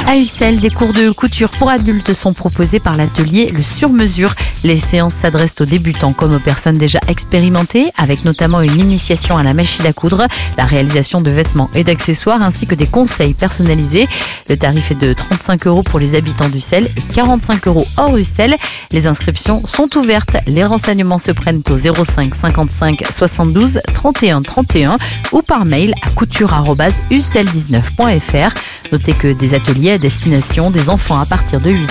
À Ussel, des cours de couture pour adultes sont proposés par l'atelier Le Sur-Mesure. Les séances s'adressent aux débutants comme aux personnes déjà expérimentées, avec notamment une initiation à la machine à coudre, la réalisation de vêtements et d'accessoires, ainsi que des conseils personnalisés. Le tarif est de 35 € pour les habitants d'Ussel et 45 € hors Ussel. Les inscriptions sont ouvertes. Les renseignements se prennent au 05 55 72 31 31 ou par mail à couture@ussel19.fr. Notez que des ateliers à destination des enfants à partir de 8